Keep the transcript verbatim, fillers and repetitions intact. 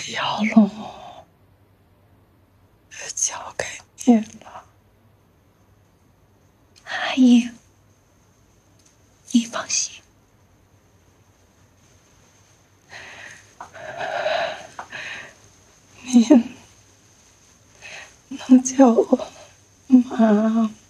要了，交给你了。 阿姨，你放心。 你能叫我妈吗？